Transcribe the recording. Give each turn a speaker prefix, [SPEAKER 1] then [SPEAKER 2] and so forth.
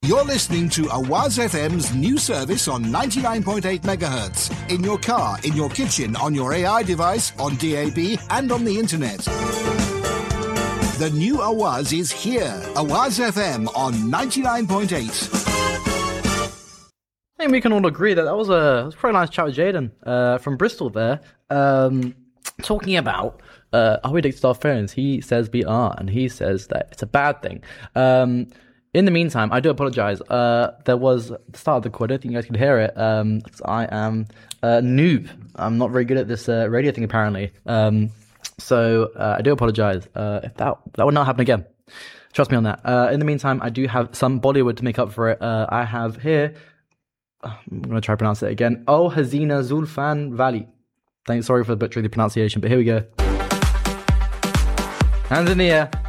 [SPEAKER 1] You're listening to Awaz FM's new service on 99.8 megahertz. In your car, in your kitchen, on your AI device, on DAB, and on the internet. The new Awaz is here. Awaz FM on 99.8.
[SPEAKER 2] I think we can all agree that was a pretty nice chat with Jaden from Bristol there. Talking about are we addicted to our phones? He says we are, and he says that it's a bad thing. In the meantime, I do apologize. There was the start of the quote. I don't think you guys could hear it. I am a noob. I'm not very good at this radio thing, apparently. So I do apologize if that would not happen again. Trust me on that. In the meantime, I do have some Bollywood to make up for it. I have here, I'm going to try to pronounce it again, Oh Hazina Zulfan Valley. Sorry for butchering the pronunciation, but here we go. Hands in the air.